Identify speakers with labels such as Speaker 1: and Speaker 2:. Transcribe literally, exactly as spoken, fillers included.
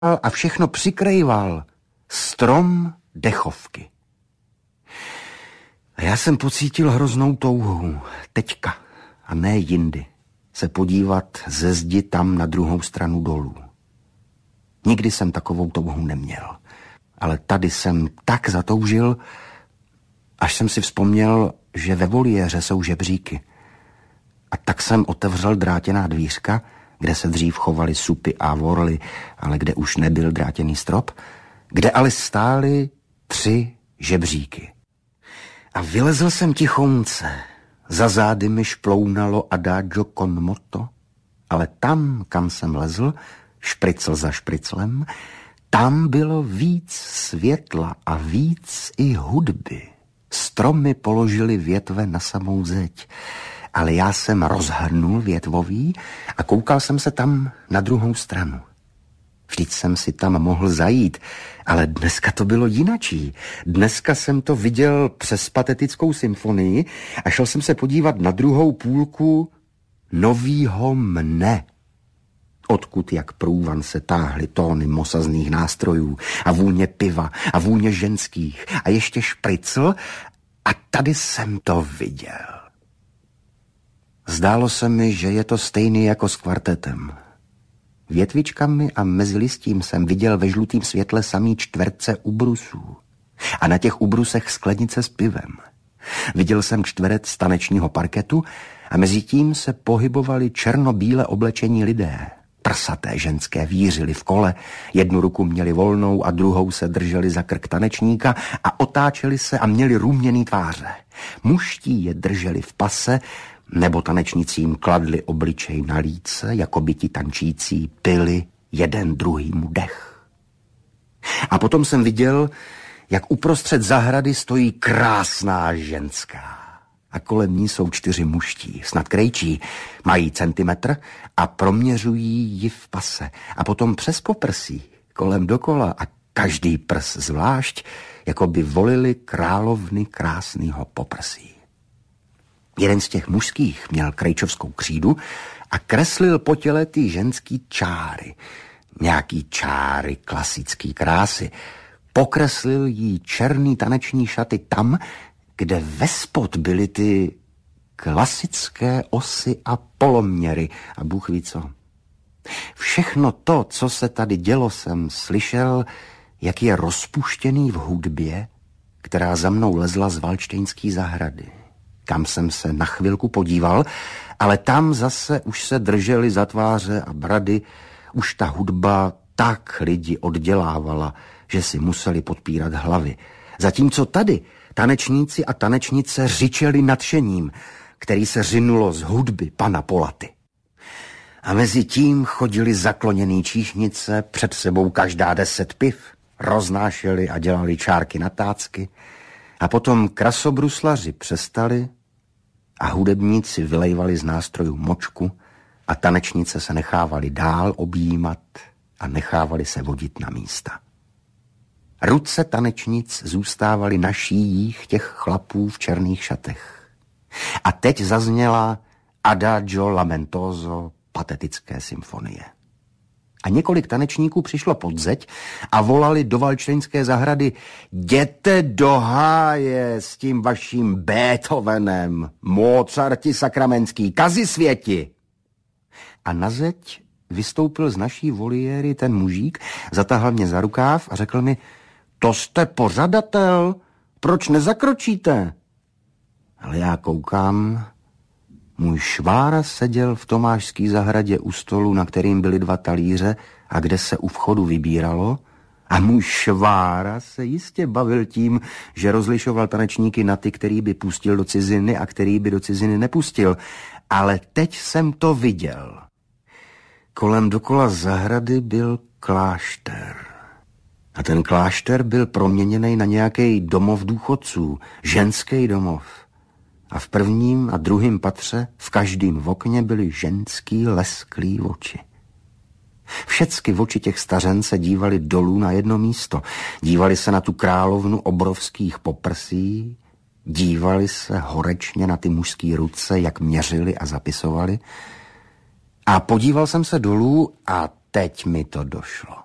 Speaker 1: a všechno přikrýval strom dechovky. A já jsem pocítil hroznou touhu, teďka a ne jindy, se podívat ze zdi tam na druhou stranu dolů. Nikdy jsem takovou touhu neměl, ale tady jsem tak zatoužil, až jsem si vzpomněl, že ve voliéře jsou žebříky. A tak jsem otevřel drátěná dvířka, kde se dřív chovaly supy a vorly, ale kde už nebyl drátěný strop, kde ale stály tři žebříky. A vylezl jsem tichounce. Za zády mi šplounalo adagio con moto, ale tam, kam jsem lezl, špricl za špriclem, tam bylo víc světla a víc i hudby. Stromy položily větve na samou zeď, ale já jsem rozhrnul větvový a koukal jsem se tam na druhou stranu. Vždyť jsem si tam mohl zajít, ale dneska to bylo jinačí. Dneska jsem to viděl přes patetickou symfonii a šel jsem se podívat na druhou půlku novýho mne. Odkud jak průvan se táhly tóny mosazných nástrojů a vůně piva a vůně ženských a ještě špricl a tady jsem to viděl. Zdálo se mi, že je to stejný jako s kvartetem. Větvičkami a mezi listím jsem viděl ve žlutým světle samý čtverce ubrusů a na těch ubrusech sklenice s pivem. Viděl jsem čtverec tanečního parketu a mezi tím se pohybovali černobíle oblečení lidé. Prsaté ženské vířily v kole, jednu ruku měli volnou a druhou se drželi za krk tanečníka a otáčeli se a měli růměný tváře. Mužtí je drželi v pase, nebo tanečnicím kladli obličej na líce, jako by ti tančící pili jeden druhýmu dech. A potom jsem viděl, jak uprostřed zahrady stojí krásná ženská. A kolem ní jsou čtyři mužtí, snad krejčí, mají centimetr a proměřují ji v pase. A potom přes poprsí, kolem dokola a každý prs zvlášť, jako by volili královny krásného poprsí. Jeden z těch mužských měl krejčovskou křídu a kreslil po těle ty ženský čáry. Nějaký čáry klasický krásy. Pokreslil jí černý taneční šaty tam, kde vespod byly ty klasické osy a poloměry a Bůh ví co. Všechno to, co se tady dělo, jsem slyšel, jak je rozpuštěný v hudbě, která za mnou lezla z Valdštejnské zahrady. Kam jsem se na chvilku podíval, ale tam zase už se drželi za tváře a brady, už ta hudba tak lidi oddělávala, že si museli podpírat hlavy. Zatímco tady tanečníci a tanečnice řičeli nadšením, který se řinulo z hudby pana Polaty. A mezi tím chodili zakloněný číšnice, před sebou každá deset piv, roznášeli a dělali čárky na tácky, a potom krasobruslaři přestali a hudebníci vylejvali z nástrojů močku a tanečnice se nechávali dál objímat a nechávali se vodit na místa. Ruce tanečnic zůstávaly na šíjích těch chlapů v černých šatech. A teď zazněla Adagio lamentoso patetické symfonie. A několik tanečníků přišlo pod zeď a volali do Valdštejnské zahrady: jděte do háje s tím vaším Beethovenem, Mozarti sakramenský, kazisvěti. A na zeď vystoupil z naší voliéry ten mužík, zatáhl mě za rukáv a řekl mi: to jste pořadatel, proč nezakročíte? Ale já koukám, můj švára seděl v Tomášské zahradě u stolu, na kterým byly dva talíře a kde se u vchodu vybíralo, a můj švára se jistě bavil tím, že rozlišoval tanečníky na ty, který by pustil do ciziny a který by do ciziny nepustil. Ale teď jsem to viděl. Kolem dokola zahrady byl klášter. A ten klášter byl proměněný na nějaký domov důchodců, ženský domov. A v prvním a druhém patře v každém okně byly ženský lesklý oči. Všecky oči těch stařen se dívali dolů na jedno místo. Dívali se na tu královnu obrovských poprsí, dívali se horečně na ty mužský ruce, jak měřili a zapisovali. A podíval jsem se dolů a teď mi to došlo.